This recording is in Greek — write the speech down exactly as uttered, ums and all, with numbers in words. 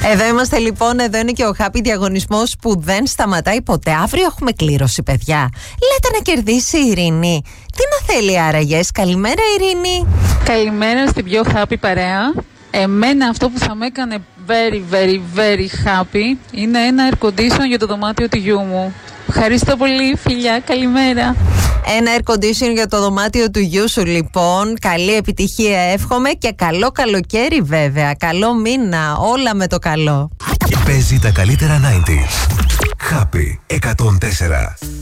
Εδώ είμαστε λοιπόν, εδώ είναι και ο Happy διαγωνισμός που δεν σταματάει ποτέ. Αύριο έχουμε κλήρωση, παιδιά. Λέτε να κερδίσει η Ειρήνη. Τι να θέλει άραγες? Καλημέρα, Ειρήνη. Καλημέρα στην πιο happy παρέα. Εμένα αυτό που θα με έκανε very very very happy είναι ένα air condition για το δωμάτιο του γιού μου. Ευχαριστώ πολύ, φιλιά, καλημέρα. Ένα air condition για το δωμάτιο του γιού σου λοιπόν. Καλή επιτυχία εύχομαι και καλό καλοκαίρι βέβαια. Καλό μήνα, όλα με το καλό. Παίζει τα καλύτερα ενενήντα. Happy εκατόν τέσσερα.